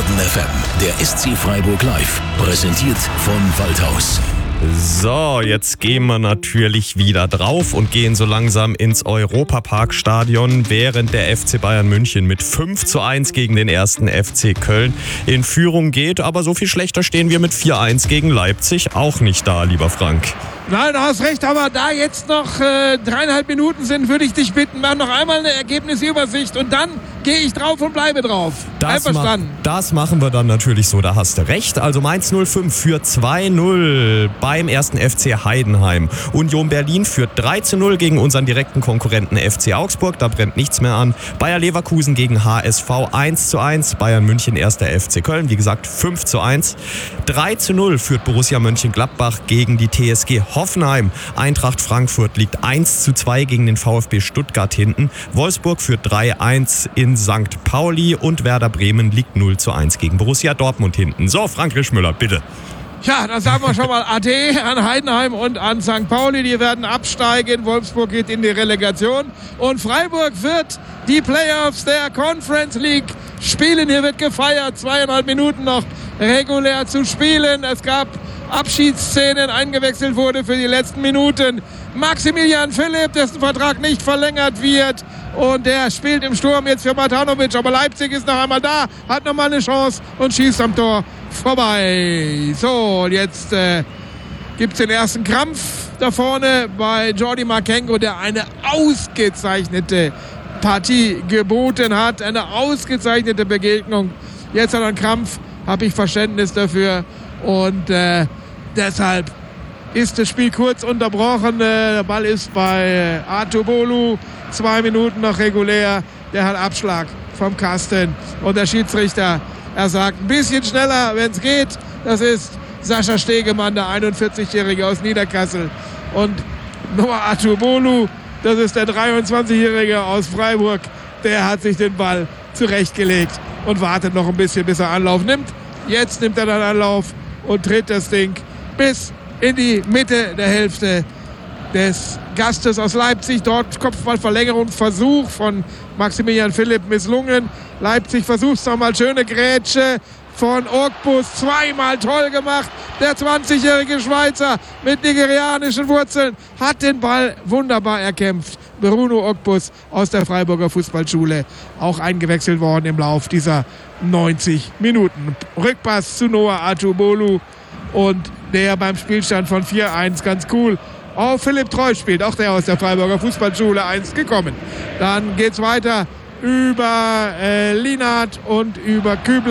Eden FM, der SC Freiburg Live, präsentiert von Waldhaus. So, jetzt gehen wir natürlich wieder drauf und gehen so langsam ins Europaparkstadion, während der FC Bayern München mit 5:1 gegen den ersten FC Köln in Führung geht. Aber so viel schlechter stehen wir mit 4:1 gegen Leipzig auch nicht da, lieber Frank. Nein, du hast recht, aber da jetzt noch 3,5 Minuten sind, würde ich dich bitten, mach noch einmal eine Ergebnisübersicht und dann gehe ich drauf und bleibe drauf. Einverstanden? Das machen wir dann natürlich so, da hast du recht. Also Mainz 05 führt 2:0 beim ersten FC Heidenheim. Union Berlin führt 3:0 gegen unseren direkten Konkurrenten FC Augsburg, da brennt nichts mehr an. Bayer Leverkusen gegen HSV 1:1, Bayern München erster FC Köln, wie gesagt 5:1. 3:0 führt Borussia Mönchengladbach gegen die TSG Hoffenheim. Eintracht Frankfurt liegt 1:2 gegen den VfB Stuttgart hinten. Wolfsburg führt 3:1 in St. Pauli und Werder Bremen liegt 0:1 gegen Borussia Dortmund hinten. So, Frank Rischmüller, bitte. Ja, dann sagen wir schon mal Ade an Heidenheim und an St. Pauli. Die werden absteigen. Wolfsburg geht in die Relegation. Und Freiburg wird die Playoffs der Conference League spielen. Hier wird gefeiert. 2,5 Minuten noch regulär zu spielen. Es gab Abschiedsszenen, eingewechselt wurde für die letzten Minuten Maximilian Philipp, dessen Vertrag nicht verlängert wird. Und der spielt im Sturm jetzt für Matanovic. Aber Leipzig ist noch einmal da, hat noch mal eine Chance und schießt am Tor vorbei. So, und jetzt gibt es den ersten Krampf da vorne bei Jordi Makengo, der eine ausgezeichnete Partie geboten hat. Eine ausgezeichnete Begegnung. Jetzt hat er einen Krampf, habe ich Verständnis dafür. Und deshalb ist das Spiel kurz unterbrochen. Der Ball ist bei Atubolu. 2 Minuten noch regulär. Der hat Abschlag vom Kasten. Und der Schiedsrichter, er sagt, ein bisschen schneller, wenn es geht. Das ist Sascha Stegemann, der 41-Jährige aus Niederkassel. Und Noah Atubolu, das ist der 23-Jährige aus Freiburg. Der hat sich den Ball zurechtgelegt und wartet noch ein bisschen, bis er Anlauf nimmt. Jetzt nimmt er dann Anlauf und dreht das Ding bis in die Mitte der Hälfte des Gastes aus Leipzig. Dort Kopfballverlängerungsversuch von Maximilian Philipp misslungen. Leipzig versucht es nochmal, schöne Grätsche von Ogbus, zweimal toll gemacht. Der 20-jährige Schweizer mit nigerianischen Wurzeln hat den Ball wunderbar erkämpft. Bruno Ogbus aus der Freiburger Fußballschule, auch eingewechselt worden im Lauf dieser 90 Minuten. Rückpass zu Noah Atubolu und der beim Spielstand von 4:1 ganz cool auf Philipp Treu spielt, auch der aus der Freiburger Fußballschule 1 gekommen. Dann geht's weiter über Lienhardt und über Kübler.